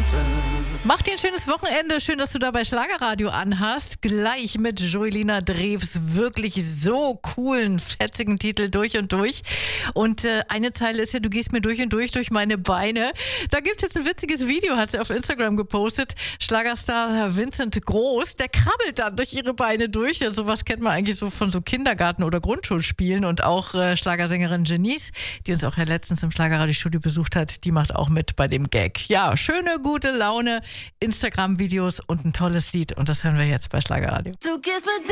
Mach dir ein schönes Wochenende. Schön, dass du da bei Schlagerradio anhast. Gleich mit Joelina Drews wirklich so coolen, fetzigen Titel durch und durch. Und eine Zeile ist ja, du gehst mir durch und durch meine Beine. Da gibt es jetzt ein witziges Video, hat sie auf Instagram gepostet. Schlagerstar Vincent Groß, der krabbelt dann durch ihre Beine durch. Ja, sowas kennt man eigentlich so von so Kindergarten- oder Grundschulspielen. Und auch Schlagersängerin Janice, die uns auch ja letztens im Schlagerradiostudio besucht hat, die macht auch mit bei dem Gag. Ja, schöne, gute Laune, Instagram-Videos und ein tolles Lied. Und das hören wir jetzt bei Schlagerradio. Du gehst mit